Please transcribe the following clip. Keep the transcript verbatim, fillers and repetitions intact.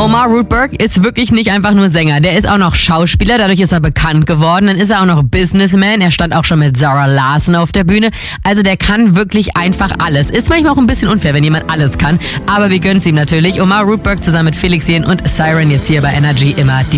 Omar Rudberg ist wirklich nicht einfach nur Sänger. Der ist auch noch Schauspieler, dadurch ist er bekannt geworden. Dann ist er auch noch Businessman. Er stand auch schon mit Zara Larsson auf der Bühne. Also der kann wirklich einfach alles. Ist manchmal auch ein bisschen unfair, wenn jemand alles kann. Aber wir gönnen's ihm natürlich. Omar Rudberg zusammen mit Felix Jähn und Siren jetzt hier bei Energy immer die